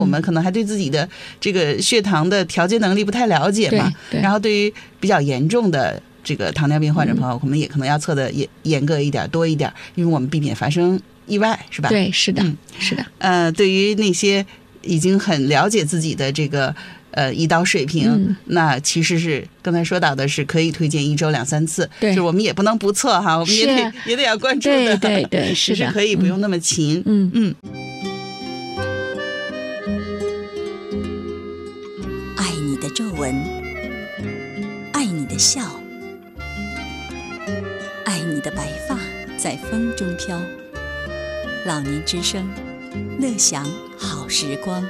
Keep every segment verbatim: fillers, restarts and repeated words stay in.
我们可能还对自己的这个血糖的调节能力不太了解嘛，然后对于比较严重的这个糖尿病患者朋友，嗯、我们也可能要测的严严格一点、多一点，因为我们避免发生意外，是吧？ 对，是的，嗯、是的。 呃，对于那些已经很了解自己的这个呃胰岛水平、嗯，那其实是刚才说到的是可以推荐一周两三次， 对， 就我们也不能不测哈，我们也得也得要关注的， 对对对，是的， 是可以不用那么勤， 嗯嗯。 爱你的皱纹，爱你的笑，爱你的白发在风中飘。老年之声，乐享好时光。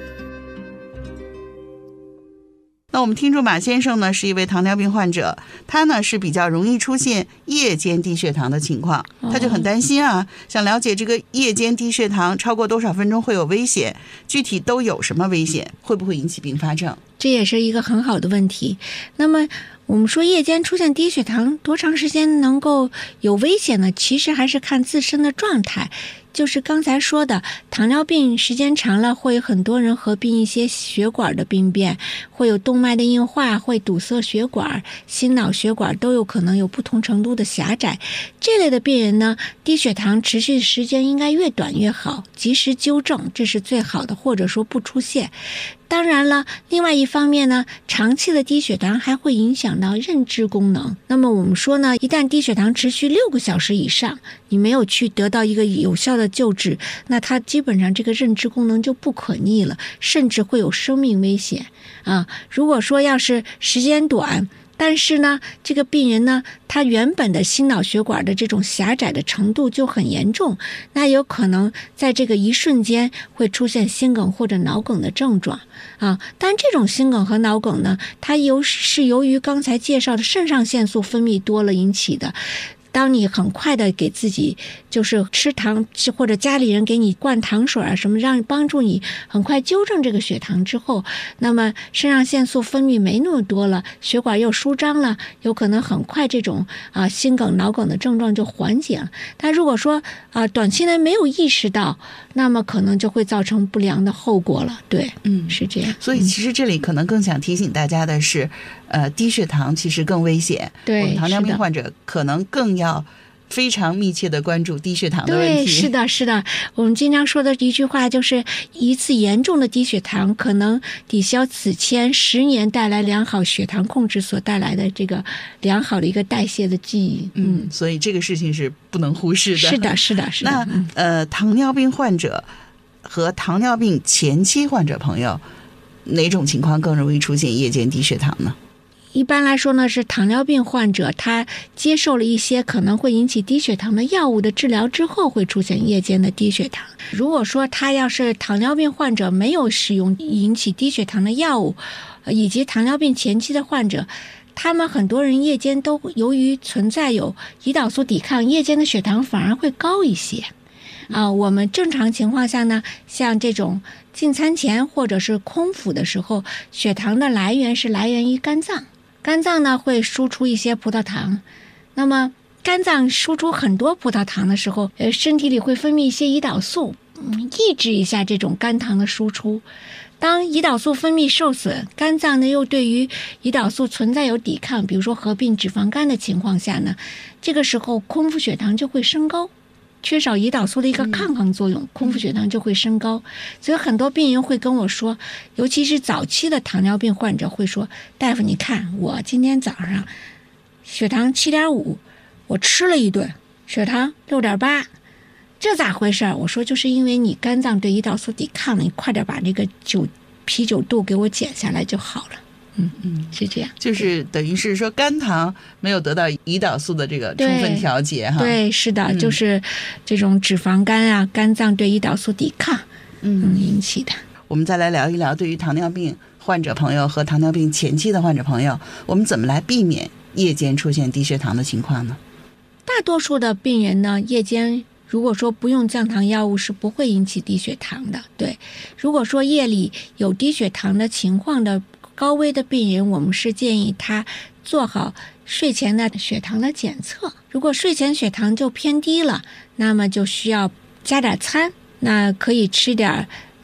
那我们听众马先生呢，是一位糖尿病患者，他呢是比较容易出现夜间低血糖的情况，他就很担心啊，想了解这个夜间低血糖超过多少分钟会有危险，具体都有什么危险，会不会引起并发症？ 这也是一个很好的问题。那么我们说夜间出现低血糖多长时间能够有危险呢？其实还是看自身的状态。就是刚才说的，糖尿病时间长了，会有很多人合并一些血管的病变，会有动脉的硬化，会堵塞血管，心脑血管都有可能有不同程度的狭窄。这类的病人呢，低血糖持续时间应该越短越好，及时纠正，这是最好的，或者说不出现。当然了，另外一方面呢，长期的低血糖还会影响到认知功能。那么我们说呢，一旦低血糖持续六个小时以上，你没有去得到一个有效的救治，那它基本上这个认知功能就不可逆了，甚至会有生命危险啊。如果说要是时间短，但是呢，这个病人呢，他原本的心脑血管的这种狭窄的程度就很严重，那有可能在这个一瞬间会出现心梗或者脑梗的症状啊。但这种心梗和脑梗呢，它由是由于刚才介绍的肾上腺素分泌多了引起的。当你很快的给自己就是吃糖，或者家里人给你灌糖水啊什么，让帮助你很快纠正这个血糖之后，那么肾上腺素分泌没那么多了，血管又舒张了，有可能很快这种啊心梗脑梗的症状就缓解了。但如果说啊短期内没有意识到，那么可能就会造成不良的后果了。对，嗯，是这样。 所以其实这里可能更想提醒大家的是，呃，低血糖其实更危险。 对， 我们糖尿病患者可能更要非常密切的关注低血糖的问题。 对，是的，是的。我们经常说的一句话就是，一次严重的低血糖可能抵消此前十年带来良好血糖控制所带来的这个良好的一个代谢的记忆。 嗯，所以这个事情是不能忽视的。 是的，是的，是的。 那呃，糖尿病患者和糖尿病前期患者朋友，哪种情况更容易出现夜间低血糖呢？ 一般来说呢，是糖尿病患者他接受了一些可能会引起低血糖的药物的治疗之后，会出现夜间的低血糖。如果说他要是糖尿病患者没有使用引起低血糖的药物，以及糖尿病前期的患者，他们很多人夜间都由于存在有胰岛素抵抗，夜间的血糖反而会高一些。啊，我们正常情况下呢，像这种进餐前或者是空腹的时候，血糖的来源是来源于肝脏。肝脏呢会输出一些葡萄糖，那么肝脏输出很多葡萄糖的时候，呃，身体里会分泌一些胰岛素，嗯，抑制一下这种肝糖的输出。当胰岛素分泌受损，肝脏呢又对于胰岛素存在有抵抗，比如说合并脂肪肝的情况下呢，这个时候空腹血糖就会升高。缺少胰岛素的一个抗衡作用，空腹血糖就会升高。所以很多病人会跟我说，尤其是早期的糖尿病患者会说，大夫你看我今天早上血糖 七点五， 我吃了一顿血糖 六点八， 这咋回事？我说就是因为你肝脏对胰岛素抵抗了，你快点把这个酒啤酒肚给我减下来就好了。嗯嗯，是这样， 就是等于是说肝糖没有得到胰岛素的这个充分调节哈。 对，是的、嗯，就是这种脂肪肝啊，肝脏对胰岛素抵抗嗯引起的。 我们再来聊一聊，对于糖尿病患者朋友和糖尿病前期的患者朋友，我们怎么来避免夜间出现低血糖的情况呢？ 大多数的病人呢，夜间如果说不用降糖药物是不会引起低血糖的。对，如果说夜里有低血糖的情况的高危的病人，我们是建议他做好睡前的血糖的检测。如果睡前血糖就偏低了，那么就需要加点餐，那可以吃点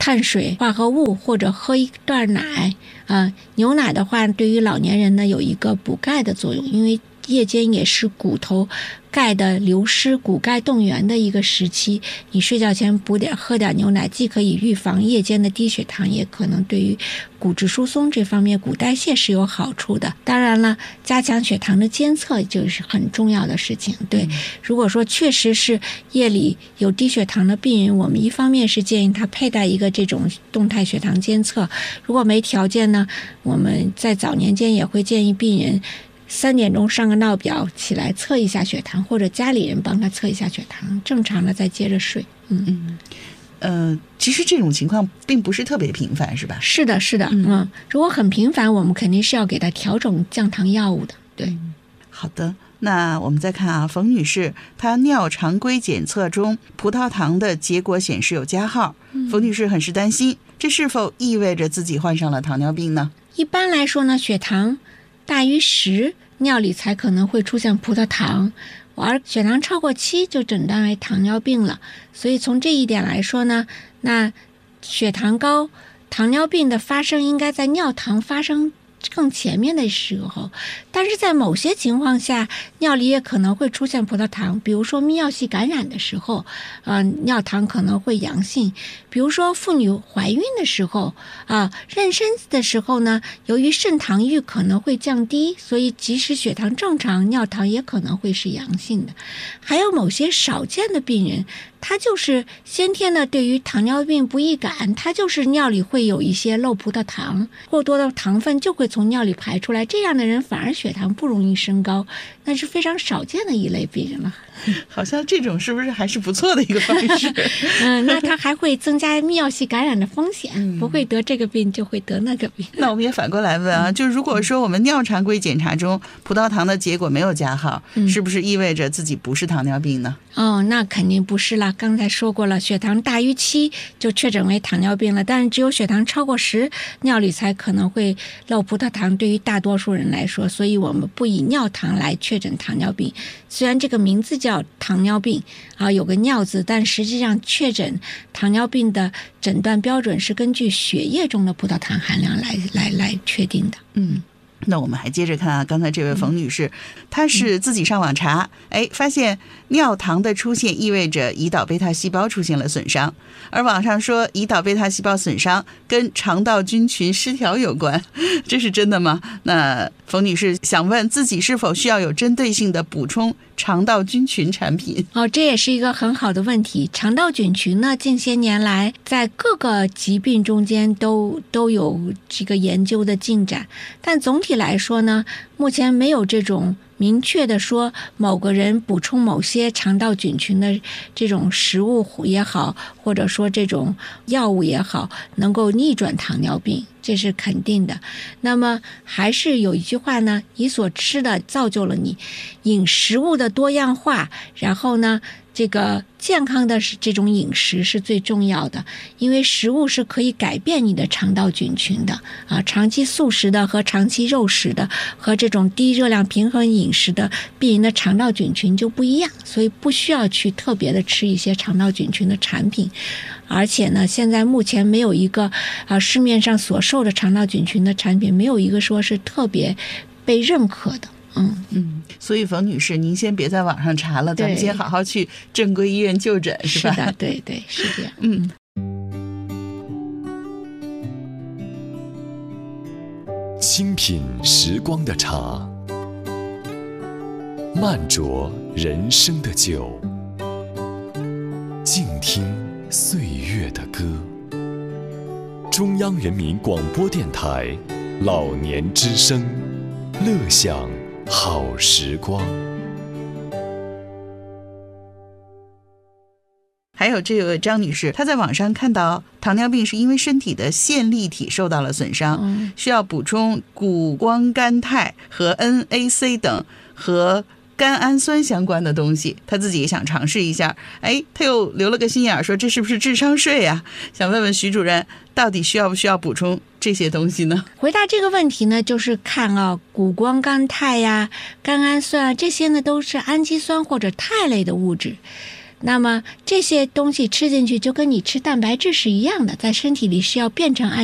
碳水化合物或者喝一段奶啊、呃，牛奶的话对于老年人呢有一个补钙的作用，因为夜间也是骨头钙的流失、骨钙动员的一个时期，你睡觉前补点喝点牛奶，既可以预防夜间的低血糖，也可能对于骨质疏松这方面、骨代谢是有好处的。当然了，加强血糖的监测就是很重要的事情。对，如果说确实是夜里有低血糖的病人，我们一方面是建议他佩戴一个这种动态血糖监测，如果没条件呢，我们在早年间也会建议病人三点钟上个闹表起来测一下血糖，或者家里人帮他测一下血糖，正常了再接着睡。嗯嗯，呃，其实这种情况并不是特别频繁，是吧？ 是的，是的。嗯，嗯如果很频繁，我们肯定是要给他调整降糖药物的。对， 嗯、好的。那我们再看啊，冯女士，她尿常规检测中葡萄糖的结果显示有加号，嗯、冯女士很是担心，这是否意味着自己患上了糖尿病呢？ 一般来说呢，血糖大于十，尿里才可能会出现葡萄糖，而血糖超过七就诊断为糖尿病了。所以从这一点来说呢，那血糖高，糖尿病的发生应该在尿糖发生更前面的时候，但是在某些情况下，尿里也可能会出现葡萄糖，比如说泌尿系感染的时候，呃，尿糖可能会阳性。比如说妇女怀孕的时候啊，妊娠的时候呢，由于肾糖阈可能会降低，所以即使血糖正常，尿糖也可能会是阳性的。还有某些少见的病人，他就是先天的对于糖尿病不易感，他就是尿里会有一些漏葡萄糖，过多的糖分就会从尿里排出来，这样的人反而血糖不容易升高，那是非常少见的一类病人了。 好像这种是不是还是不错的一个方式？ 嗯，那他还会增加泌尿系感染的风险，嗯、不会得这个病就会得那个病。 那我们也反过来问啊，就如果说我们尿常规检查中葡萄糖的结果没有加号，嗯、是不是意味着自己不是糖尿病呢？ 哦，那肯定不是啦。刚才说过了，血糖大于七就确诊为糖尿病了，但是只有血糖超过十，尿里才可能会漏葡萄糖。对于大多数人来说，所以我们不以尿糖来确诊糖尿病。虽然这个名字叫糖尿病啊，有个尿字，但实际上确诊糖尿病的诊断标准是根据血液中的葡萄糖含量来来来确定的。 嗯。那我们还接着看啊，刚才这位冯女士，她是自己上网查，哎，发现尿糖的出现意味着胰岛贝塔细胞出现了损伤，而网上说胰岛贝塔细胞损伤跟肠道菌群失调有关，这是真的吗？那冯女士想问自己是否需要有针对性的补充肠道菌群产品？ 哦，这也是一个很好的问题。肠道菌群呢，近些年来在各个疾病中间都都有这个研究的进展，但总体来说呢，目前没有这种明确的说某个人补充某些肠道菌群的这种食物也好，或者说这种药物也好，能够逆转糖尿病，这是肯定的。那么还是有一句话呢，你所吃的造就了你，饮食物的多样化，然后呢这个健康的这种饮食是最重要的，因为食物是可以改变你的肠道菌群的啊。长期素食的和长期肉食的和这种低热量平衡饮食的病人的肠道菌群就不一样，所以不需要去特别的吃一些肠道菌群的产品。而且呢，现在目前没有一个啊市面上所售的肠道菌群的产品，没有一个说是特别被认可的。嗯嗯，所以冯女士，您先别在网上查了，咱们先好好去正规医院就诊，是吧？ 是的，对对，是这样。 嗯。 清品时光的茶，慢酌人生的酒，静听岁月的歌。中央人民广播电台老年之声，乐享好时光。 还有这位张女士，她在网上看到糖尿病是因为身体的线粒体受到了损伤，嗯、需要补充谷胱甘肽和 N A C 等和甘氨酸相关的东西，她自己也想尝试一下。哎，她又留了个心眼，说这是不是智商税啊？想问问徐主任，到底需要不需要补充这些东西呢？ 回答这个问题呢，就是看啊，谷胱甘肽呀、甘氨酸啊，这些呢都是氨基酸或者肽类的物质。 那么这些东西吃进去就跟你吃蛋白质是一样的，在身体里是要变成氨